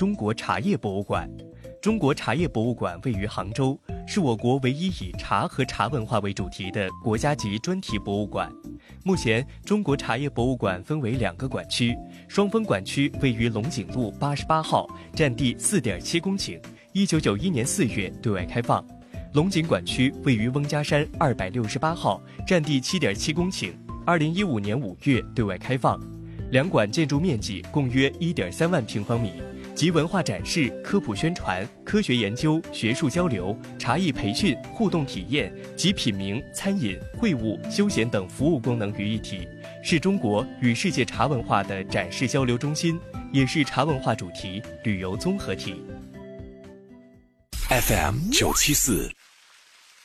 中国茶叶博物馆。中国茶叶博物馆位于杭州，是我国唯一以茶和茶文化为主题的国家级专题博物馆。目前，中国茶叶博物馆分为2个馆区，双峰馆区位于龙井路88号，占地4.7公顷，1991年4月对外开放。龙井馆区位于翁家山268号，占地7.7公顷，2015年5月对外开放。两馆建筑面积共约1.3万平方米，集文化展示、科普宣传、科学研究、学术交流、茶艺培训、互动体验及品茗、餐饮、会务、休闲等服务功能于一体，是中国与世界茶文化的展示交流中心，也是茶文化主题旅游综合体。 FM 974